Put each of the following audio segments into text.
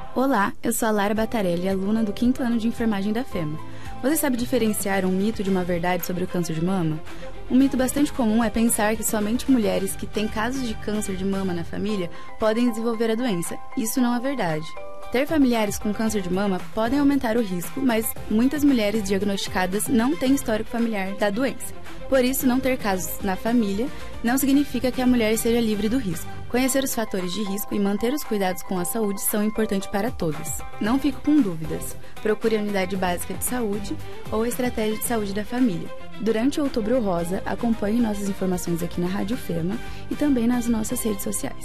Olá, eu sou a Lara Batarelli, aluna do 5º ano de enfermagem da FEMA. Você sabe diferenciar um mito de uma verdade sobre o câncer de mama? Um mito bastante comum é pensar que somente mulheres que têm casos de câncer de mama na família podem desenvolver a doença. Isso não é verdade. Ter familiares com câncer de mama podem aumentar o risco, mas muitas mulheres diagnosticadas não têm histórico familiar da doença. Por isso, não ter casos na família não significa que a mulher seja livre do risco. Conhecer os fatores de risco e manter os cuidados com a saúde são importantes para todos. Não fique com dúvidas. Procure a unidade básica de saúde ou a estratégia de saúde da família. Durante o Outubro Rosa, acompanhe nossas informações aqui na Rádio FEMA e também nas nossas redes sociais.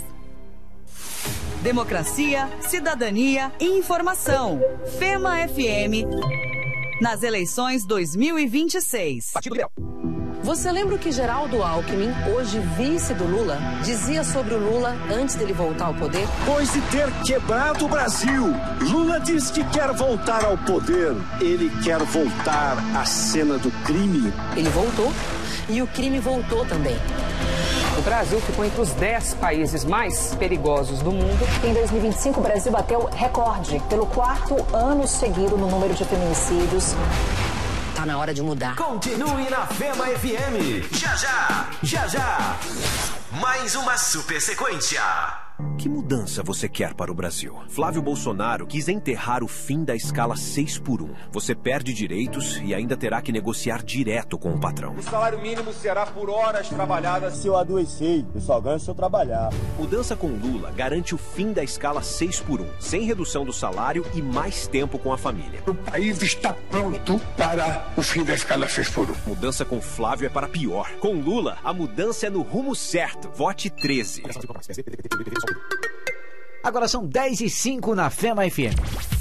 Democracia, cidadania e informação. FEMA FM nas eleições 2026. Partido Liberal. Você lembra o que Geraldo Alckmin, hoje vice do Lula, dizia sobre o Lula antes dele voltar ao poder? Depois de ter quebrado o Brasil, Lula diz que quer voltar ao poder. Ele quer voltar à cena do crime. Ele voltou e o crime voltou também. O Brasil ficou entre os 10 países mais perigosos do mundo. Em 2025, o Brasil bateu recorde pelo 4º ano seguido no número de feminicídios. Tá na hora de mudar. Continue na FEMA FM. Já. Mais uma super sequência. Que mudança você quer para o Brasil? Flávio Bolsonaro quis enterrar o fim da escala 6x1. Você perde direitos e ainda terá que negociar direto com o patrão. O salário mínimo será por horas trabalhadas. Se eu adoecer, eu só ganho se eu trabalhar. Mudança com Lula garante o fim da escala 6x1, sem redução do salário e mais tempo com a família. O país está pronto para o fim da escala 6x1. Mudança com Flávio é para pior. Com Lula, a mudança é no rumo certo. Vote 13. Agora são 10h05 na FEMA FM.